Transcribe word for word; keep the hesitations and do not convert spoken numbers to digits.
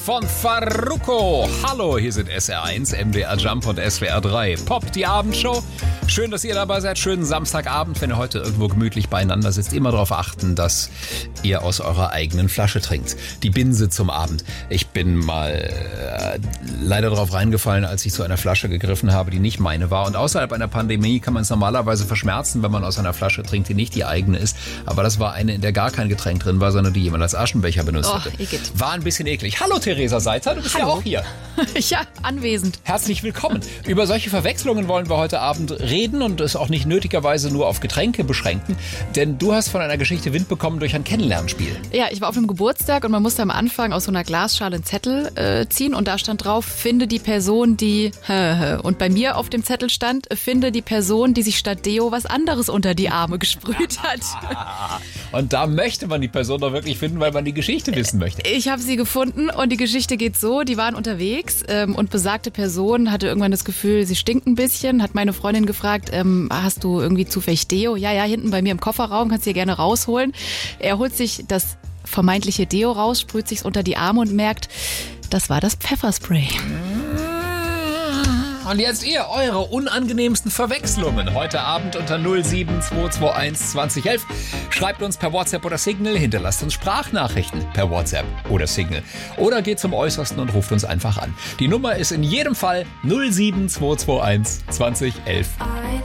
von Farruko. Hallo, hier sind S R eins, M D R Jump und S W R drei. Pop, die Abendshow. Schön, dass ihr dabei seid. Schönen Samstagabend, wenn ihr heute irgendwo gemütlich beieinander sitzt. Immer darauf achten, dass ihr aus eurer eigenen Flasche trinkt. Die Binse zum Abend. Ich bin mal äh, leider darauf reingefallen, als ich zu einer Flasche gegriffen habe, die nicht meine war. Und außerhalb einer Pandemie kann man es normalerweise verschmerzen, wenn man aus einer Flasche trinkt, die nicht die eigene ist. Aber das war eine, in der gar kein Getränk drin war, sondern die jemand als Aschenbecher benutzt Oh, hatte. Igitt. War ein bisschen eklig. Hallo Theresa Seitzer, du bist Hallo. ja auch hier. Ja, anwesend. Herzlich willkommen. Über solche Verwechslungen wollen wir heute Abend reden und es auch nicht nötigerweise nur auf Getränke beschränken. Denn du hast von einer Geschichte Wind bekommen durch ein Kennenlernspiel. Ja, ich war auf einem Geburtstag und man musste am Anfang aus so einer Glasschale einen Zettel äh, ziehen und da stand drauf, finde die Person, die... Und bei mir auf dem Zettel stand, finde die Person, die sich statt Deo was anderes unter die Arme gesprüht hat. Und da möchte man die Person doch wirklich finden, weil man die Geschichte wissen möchte. Ich habe sie gefunden und die Geschichte geht so, die waren unterwegs ähm, und besagte Person hatte irgendwann das Gefühl, sie stinkt ein bisschen, hat meine Freundin gefragt, ähm, hast du irgendwie zufällig Deo? Ja, ja, hinten bei mir im Kofferraum, kannst du dir gerne rausholen. Er holt sich das vermeintliche Deo raus, sprüht sich's unter die Arme und merkt, das war das Pfefferspray. Und jetzt ihr, eure unangenehmsten Verwechslungen. Heute Abend unter null sieben zwei zwei eins zwanzig elf. Schreibt uns per WhatsApp oder Signal, hinterlasst uns Sprachnachrichten per WhatsApp oder Signal. Oder geht zum Äußersten und ruft uns einfach an. Die Nummer ist in jedem Fall null sieben zwei zwei eins zwanzig elf.